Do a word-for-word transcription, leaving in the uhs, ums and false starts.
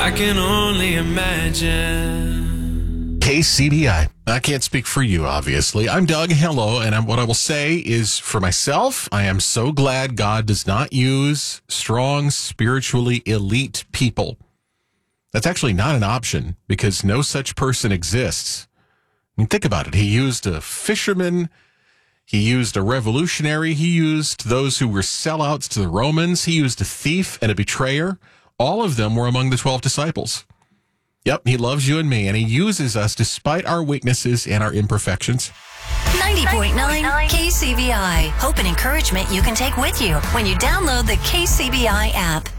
I can only imagine. K C B I. I can't speak for you, obviously. I'm Doug. Hello. And I'm, what I will say is for myself, I am so glad God does not use strong, spiritually elite people. That's actually not an option because no such person exists. I mean, think about it. He used a fisherman. He used a revolutionary. He used those who were sellouts to the Romans. He used a thief and a betrayer. All of them were among the twelve disciples. Yep, he loves you and me, and he uses us despite our weaknesses and our imperfections. ninety point nine K C B I. Hope and encouragement you can take with you when you download the K C B I app.